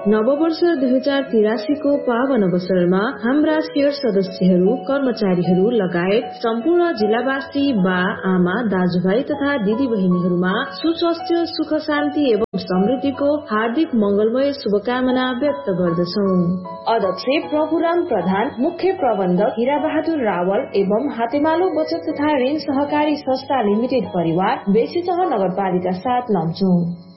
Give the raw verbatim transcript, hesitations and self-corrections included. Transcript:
नववर्ष दुई हजार तिरासीको पावन अवसरमा हाम्रा शेयर सदस्यहरू, कर्मचारीहरू लगायत सम्पूर्ण जिल्लावासी, बा आमा, दाजुभाइ तथा दिदी बहिनीहरूमा सुस्वास्थ्य, सुख शान्ति एवं समृद्धिको हार्दिक मंगलमय शुभकामना व्यक्त गर्दछौ। अध्यक्ष प्रभुराम प्रधान, मुख्य प्रबन्धक हीरा बहादुर रावल एवं हातेमालो बचत तथा ऋण सहकारी संस्था लिमिटेड परिवार बेसीसह नगरपालिका सात लमचु।